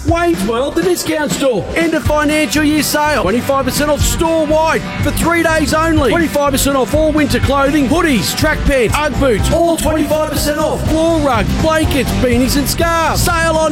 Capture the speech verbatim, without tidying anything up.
Wayne's World, the discount store. End of financial year sale. twenty-five percent off store-wide for three days only. twenty-five percent off all winter clothing, hoodies, track pants, Ugg boots, all twenty-five percent off. Floor rugs, blankets, beanies and scarves. Sale on